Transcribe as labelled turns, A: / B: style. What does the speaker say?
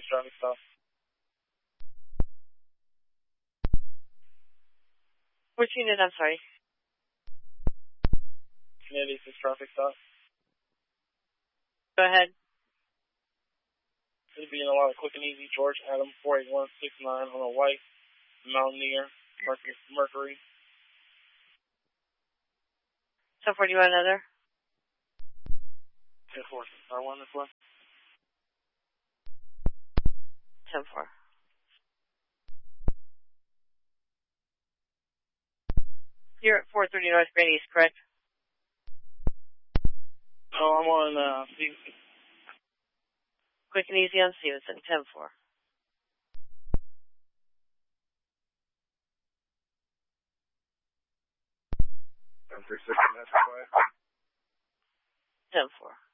A: traffic stop.
B: Which unit, I'm sorry?
A: Maybe it's traffic stop.
B: Go ahead.
A: Should be in a lot of quick and easy. George Adam 48169 on a white Mountaineer Mercury.
B: 10-4, do you want another?
A: 10-4. R1 this one.
B: 10-4. You're at 430 North Grand East, correct?
A: Oh, I'm on Stevenson.
B: Quick and easy on Stevenson, 10-4.
A: I'm 360, that's quiet.
B: 10-4.